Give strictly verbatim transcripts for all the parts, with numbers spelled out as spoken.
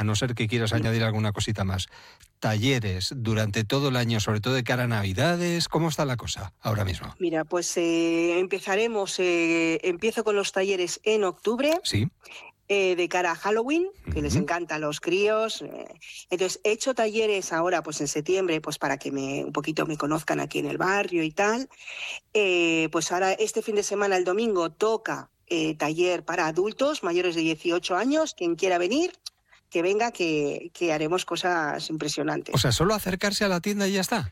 a no ser que quieras sí. añadir alguna cosita más. Talleres durante todo el año, sobre todo de cara a Navidades, ¿cómo está la cosa ahora mismo? Mira, pues eh, empezaremos, eh, empiezo con los talleres en octubre. Sí. Eh, de cara a Halloween, que uh-huh. les encanta a los críos. Eh, entonces, he hecho talleres ahora, pues en septiembre, pues para que me un poquito me conozcan aquí en el barrio y tal. Eh, pues ahora, este fin de semana, el domingo, toca eh, taller para adultos mayores de dieciocho años. Quien quiera venir, que venga, que, que haremos cosas impresionantes. O sea, solo acercarse a la tienda y ya está.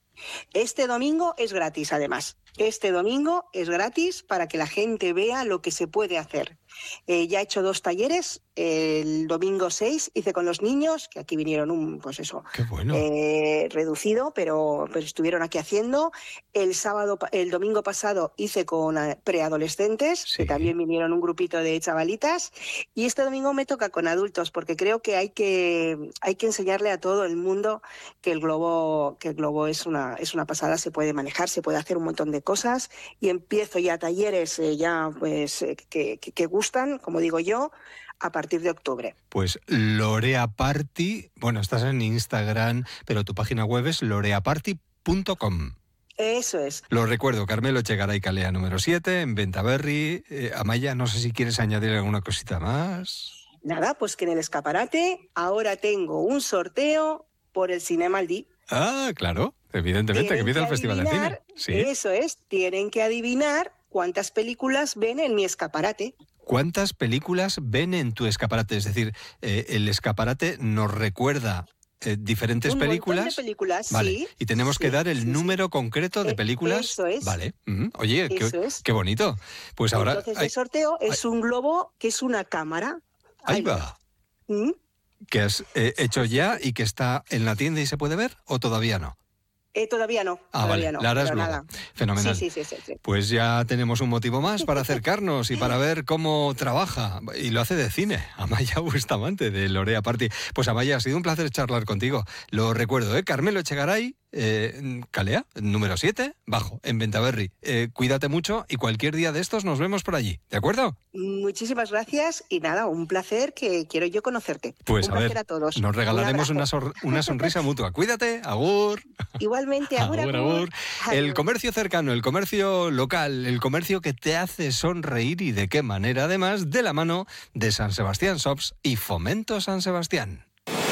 Este domingo es gratis, además. Este domingo es gratis para que la gente vea lo que se puede hacer. Eh, ya he hecho dos talleres. El domingo seis hice con los niños, que aquí vinieron un, pues eso, Qué bueno. eh, reducido, pero, pero estuvieron aquí haciendo. El sábado, el domingo pasado hice con preadolescentes, sí. que también vinieron un grupito de chavalitas. Y este domingo me toca con adultos, porque creo que hay que, hay que enseñarle a todo el mundo que el globo, que el globo es una, es una pasada, se puede manejar, se puede hacer un montón de cosas. Y empiezo ya talleres eh, ya pues eh, que, que, que gustan, como digo yo, a partir de octubre. Pues Lorea Party, bueno, estás en Instagram, pero tu página web es lorea party punto com. Eso es. Lo recuerdo, Carmelo Echegaray Calea número siete, en Bentaberri. Eh, Amaya, no sé si quieres añadir alguna cosita más. Nada, pues que en el escaparate ahora tengo un sorteo por el Cinema al Dí. Ah, claro, evidentemente, que empieza el Festival de Cine. Sí. Eso es, tienen que adivinar cuántas películas ven en mi escaparate. ¿Cuántas películas ven en tu escaparate? Es decir, eh, el escaparate nos recuerda eh, diferentes un películas. Un de películas, vale. sí. Y tenemos sí, que dar el sí, número sí. concreto de películas. Eso es. Vale. Mm-hmm. Oye, qué, es. qué bonito. Pues ahora. Entonces, hay... el sorteo es un globo que es una cámara. Ahí, Ahí va. ¿Mm? ¿Que has eh, hecho ya y que está en la tienda y se puede ver o todavía no? Eh, todavía no. Ah, todavía vale, no, la harás pero luego. Nada. Fenomenal. Sí, sí, sí, sí, sí. Pues ya tenemos un motivo más para acercarnos y para ver cómo trabaja. Y lo hace de cine, Amaya Bustamante, de Lorea Party. Pues Amaya, ha sido un placer charlar contigo. Lo recuerdo, ¿eh? Carmelo Echegaray, eh, Calea, número siete, bajo, en Bentaberri. Eh, cuídate mucho y cualquier día de estos nos vemos por allí, ¿de acuerdo? Muchísimas gracias y nada, un placer que quiero yo conocerte. Pues un a placer ver, a todos. Nos regalaremos una, sor- una sonrisa mutua. Cuídate, agur. Igualmente, agur, agur. agur, agur. El comercio cercano, el comercio local, el comercio que te hace sonreír y de qué manera, además, de la mano de San Sebastián Shops y Fomento San Sebastián.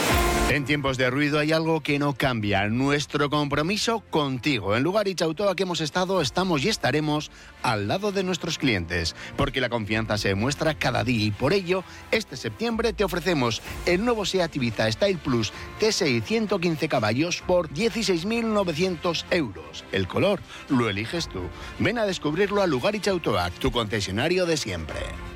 En tiempos de ruido hay algo que no cambia, nuestro compromiso contigo. En Lugaritz Autoa que hemos estado, estamos y estaremos al lado de nuestros clientes, porque la confianza se demuestra cada día y por ello, este septiembre te ofrecemos el nuevo SEAT Ibiza Style Plus T S I ciento quince caballos por dieciséis mil novecientos euros. El color lo eliges tú. Ven a descubrirlo a Lugaritz Autoa, tu concesionario de siempre.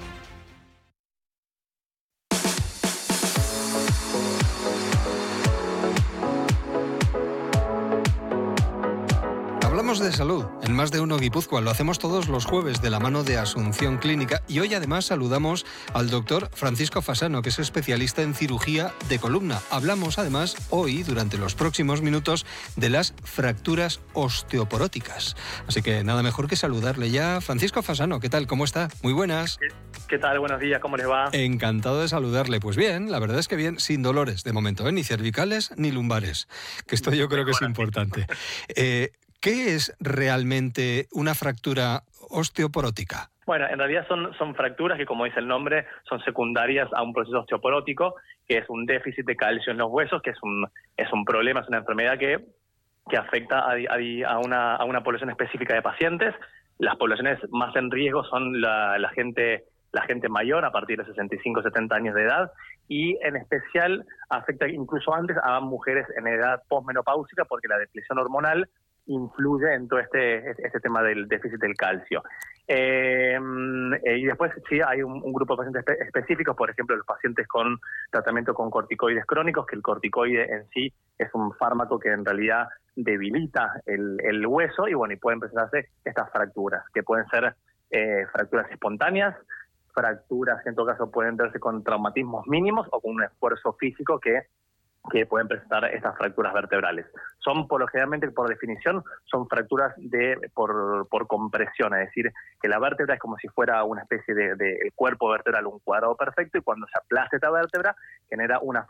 Hablamos de salud en Más de Uno Guipúzcoa. Lo hacemos todos los jueves de la mano de Asunción Clínica y hoy además saludamos al doctor Francisco Fasano, que es especialista en cirugía de columna. Hablamos además hoy, durante los próximos minutos, de las fracturas osteoporóticas. Así que nada mejor que saludarle ya. Francisco Fasano, ¿qué tal? ¿Cómo está? Muy buenas. ¿Qué, qué tal? Buenos días, ¿cómo les va? Encantado de saludarle. Pues bien, la verdad es que bien, sin dolores de momento, ¿eh? Ni cervicales ni lumbares, que esto yo creo que es importante. Eh, ¿Qué es realmente una fractura osteoporótica? Bueno, en realidad son, son fracturas que, como dice el nombre, son secundarias a un proceso osteoporótico, que es un déficit de calcio en los huesos, que es un, es un problema, es una enfermedad que, que afecta a, a, a, una, a una población específica de pacientes. Las poblaciones más en riesgo son la, la, gente, la gente mayor, a partir de sesenta y cinco, setenta años de edad, y en especial afecta incluso antes a mujeres en edad posmenopáusica, porque la depleción hormonal influye en todo este, este tema del déficit del calcio. Eh, eh, y después sí hay un, un grupo de pacientes espe- específicos, por ejemplo los pacientes con tratamiento con corticoides crónicos, que el corticoide en sí es un fármaco que en realidad debilita el, el hueso y bueno, y pueden presentarse estas fracturas, que pueden ser eh, fracturas espontáneas, fracturas que en todo caso pueden verse con traumatismos mínimos o con un esfuerzo físico que que pueden presentar estas fracturas vertebrales. Son, por lo generalmente, por definición, son fracturas de por, por compresión, es decir, que la vértebra es como si fuera una especie de, de el cuerpo vertebral, un cuadrado perfecto, y cuando se aplasta esta vértebra, genera una